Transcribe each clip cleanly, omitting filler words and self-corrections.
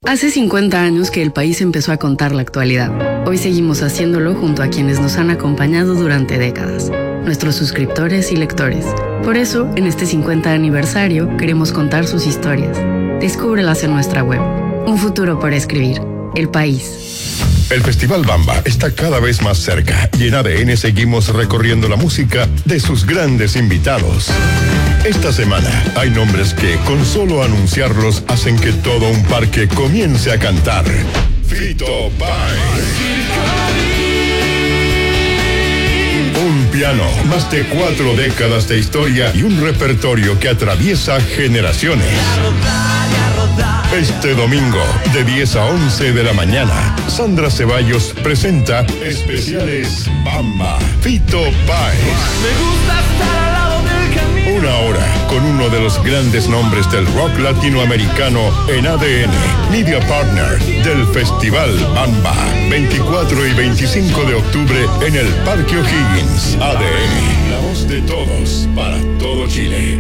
Hace 50 años que el país empezó a contar la actualidad. Hoy seguimos haciéndolo junto a quienes nos han acompañado durante décadas, nuestros suscriptores y lectores. Por eso, en este 50 aniversario, queremos contar sus historias. Descúbrelas en nuestra web. Un futuro por escribir. El país. El Festival Bamba está cada vez más cerca y en ADN seguimos recorriendo la música de sus grandes invitados. Esta semana hay nombres que, con solo anunciarlos, hacen que todo un parque comience a cantar. Fito Páez. Un piano, más de 4 décadas de historia y un repertorio que atraviesa generaciones. Este domingo, de 10 a 11 de la mañana, Sandra Ceballos presenta Especiales Bamba, Fito Páez. Me gusta estar al lado del camino. Una hora con uno de los grandes nombres del rock latinoamericano en ADN, Media Partner del Festival Bamba, 24 y 25 de octubre en el Parque O'Higgins. ADN, la voz de todos para todo Chile.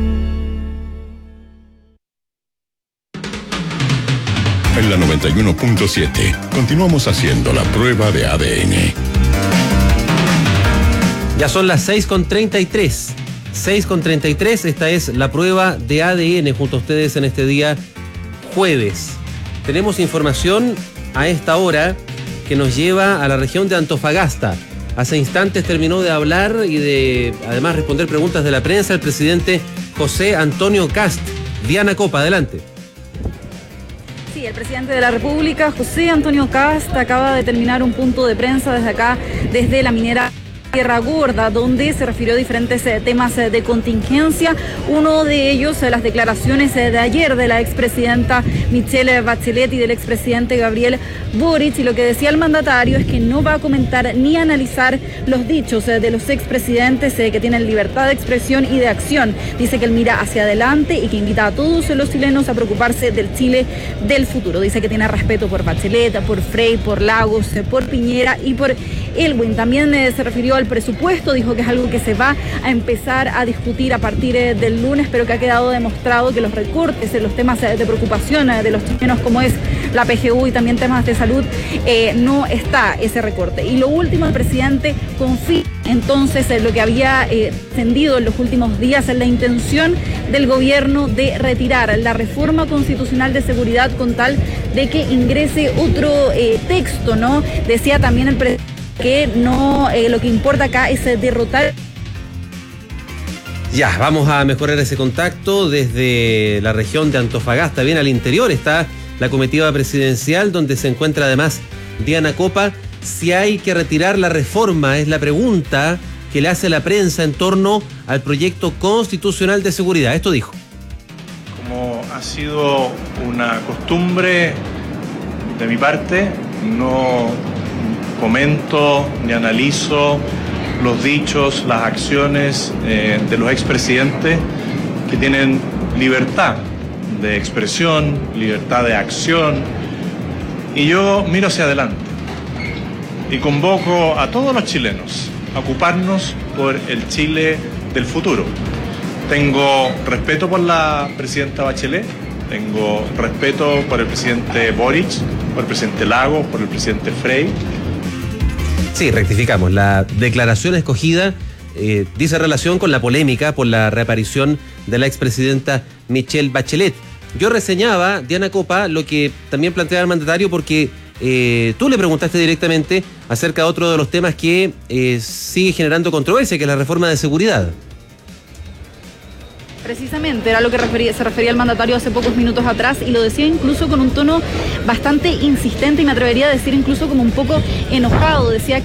En la 91.7 continuamos haciendo la prueba de ADN. Ya son las 6:33. 6:33, esta es la prueba de ADN junto a ustedes en este día jueves. Tenemos información a esta hora que nos lleva a la región de Antofagasta. Hace instantes terminó de hablar y de además responder preguntas de la prensa el presidente José Antonio Kast. Diana Copa, adelante. Sí, el presidente de la República, José Antonio Kast, acaba de terminar un punto de prensa desde acá, desde la minera Tierra Gorda, donde se refirió a diferentes temas de contingencia. Uno de ellos, las declaraciones de ayer de la expresidenta Michelle Bachelet y del expresidente Gabriel Boric, y lo que decía el mandatario es que no va a comentar ni analizar los dichos de los expresidentes que tienen libertad de expresión y de acción. Dice que él mira hacia adelante y que invita a todos los chilenos a preocuparse del Chile del futuro. Dice que tiene respeto por Bachelet, por Frey, por Lagos, por Piñera y por Elwin. También se refirió al presupuesto, dijo que es algo que se va a empezar a discutir a partir del lunes, pero que ha quedado demostrado que los recortes en los temas de preocupación de los chilenos, como es la PGU y también temas de salud, no está ese recorte. Y lo último, el presidente confía entonces en lo que había tendido en los últimos días, en la intención del gobierno de retirar la reforma constitucional de seguridad con tal de que ingrese otro texto, ¿no? Decía también el presidente que no, lo que importa acá es derrotar. Ya, vamos a mejorar ese contacto desde la región de Antofagasta. Bien al interior está la comitiva presidencial, donde se encuentra además Diana Copa. Si hay que retirar la reforma, es la pregunta que le hace la prensa en torno al proyecto constitucional de seguridad. Esto dijo. Como ha sido una costumbre de mi parte, no comento ni analizo los dichos, las acciones de los expresidentes que tienen libertad de expresión, libertad de acción, y yo miro hacia adelante y convoco a todos los chilenos a ocuparnos por el Chile del futuro. Tengo respeto por la presidenta Bachelet, tengo respeto por el presidente Boric, por el presidente Lagos, por el presidente Frey. Sí, rectificamos. La declaración escogida dice relación con la polémica por la reaparición de la expresidenta Michelle Bachelet. Yo reseñaba, Diana Copa, lo que también planteaba el mandatario, porque tú le preguntaste directamente acerca de otro de los temas que sigue generando controversia, que es la reforma de seguridad. Precisamente, era lo que se refería el mandatario hace pocos minutos atrás, y lo decía incluso con un tono bastante insistente, y me atrevería a decir incluso como un poco enojado. Decía